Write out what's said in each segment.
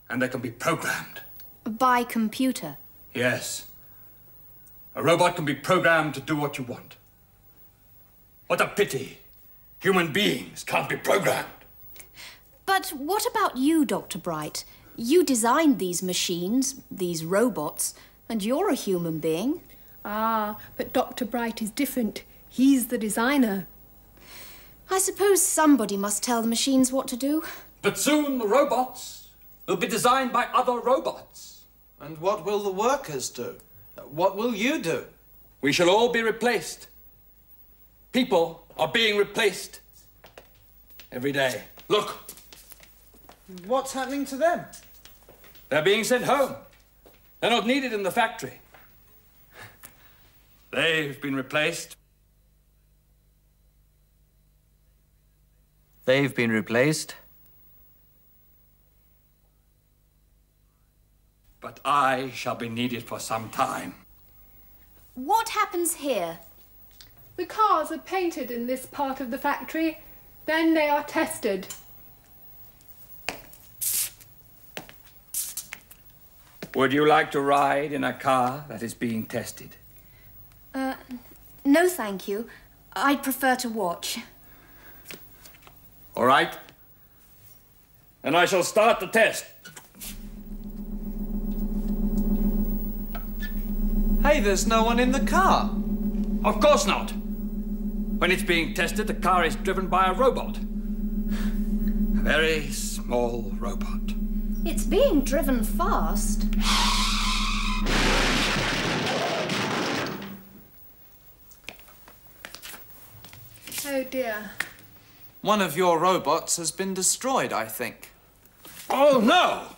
And they can be programmed. By computer? Yes. A robot can be programmed to do what you want. What a pity. Human beings can't be programmed. But what about you, Dr. Bright? You designed these machines, these robots, and you're a human being. Ah, but Dr. Bright is different. He's the designer. I suppose somebody must tell the machines what to do. But soon the robots will be designed by other robots. And what will the workers do? What will you do? We shall all be replaced. People are being replaced every day. Look. What's happening to them? They're being sent home. They're not needed in the factory. They've been replaced. They've been replaced. But I shall be needed for some time. What happens here? The cars are painted in this part of the factory. Then they are tested. Would you like to ride in a car that is being tested? No, thank you. I'd prefer to watch. All right. And I shall start the test. Hey, there's no one in the car. Of course not. When it's being tested, the car is driven by a robot. A very small robot. It's being driven fast. Oh dear. One of your robots has been destroyed, I think. Oh, no!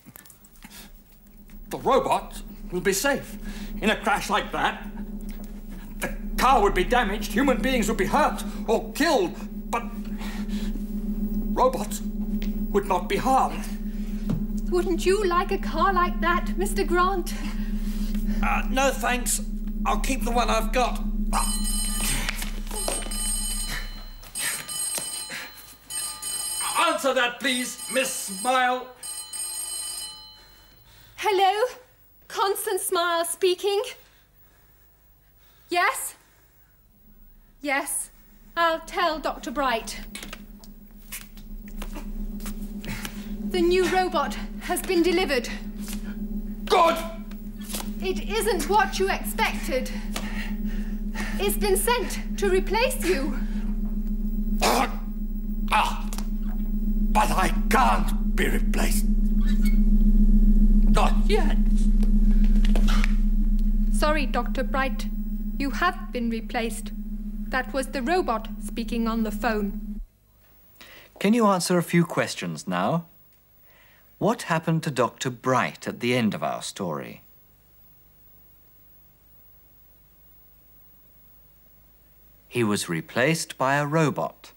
The robot will be safe. In a crash like that, the car would be damaged, human beings would be hurt or killed, but robots would not be harmed. Wouldn't you like a car like that, Mr. Grant? No, thanks. I'll keep the one I've got. Answer that, please, Miss Smile. Hello? Constance Smile speaking. Yes? Yes. I'll tell Dr. Bright. The new robot has been delivered. Good! It isn't what you expected. It's been sent to replace you. But I can't be replaced. Not yet. Sorry, Dr. Bright. You have been replaced. That was the robot speaking on the phone. Can you answer a few questions now? What happened to Dr. Bright at the end of our story? He was replaced by a robot.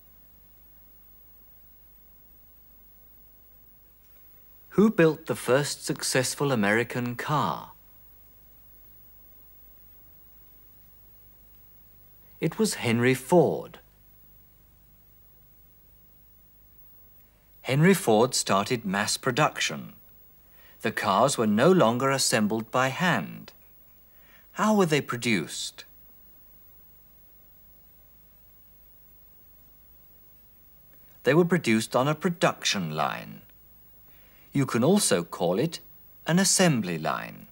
Who built the first successful American car? It was Henry Ford. Henry Ford started mass production. The cars were no longer assembled by hand. How were they produced? They were produced on a production line. You can also call it an assembly line.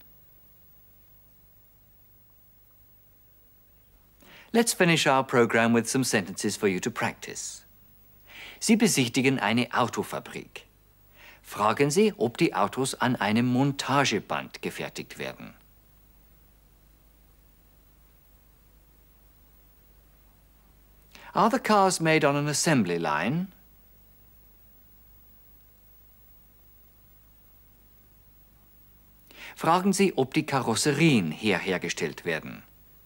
Let's finish our program with some sentences for you to practice. Sie besichtigen eine Autofabrik. Fragen Sie, ob die Autos an einem Montageband gefertigt werden. Are the cars made on an assembly line? Fragen Sie, ob die Karosserien hier hergestellt werden.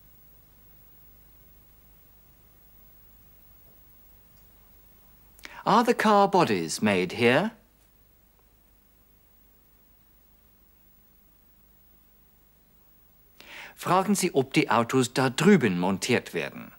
Are the car bodies made here? Fragen Sie, ob die Autos da drüben montiert werden.